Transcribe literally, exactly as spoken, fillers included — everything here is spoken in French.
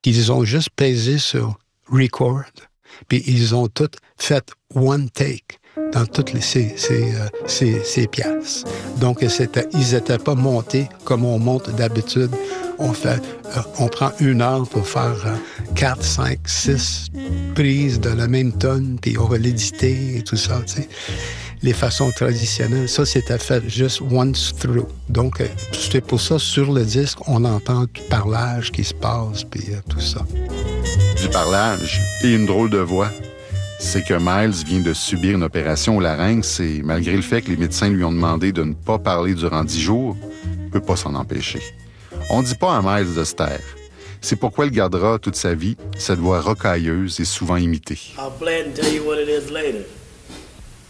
Ils ont juste pesé sur record, puis ils ont tout fait one take dans toutes les, ces, ces, euh, ces, ces pièces. Donc, c'était, ils n'étaient pas montés comme on monte d'habitude. On fait, euh, on prend une heure pour faire euh, quatre, cinq, six prises de la même tonne, puis on va l'éditer et tout ça, tu sais. Les façons traditionnelles, ça, c'était fait juste once through. Donc, euh, c'est pour ça, sur le disque, on entend du parlage qui se passe, puis euh, tout ça. Du parlage et une drôle de voix. C'est que Miles vient de subir une opération au larynx et malgré le fait que les médecins lui ont demandé de ne pas parler durant dix jours, il ne peut pas s'en empêcher. On ne dit pas à Miles de se taire. C'est pourquoi il gardera toute sa vie cette voix rocailleuse et souvent imitée. I'll play it and tell you what it is later.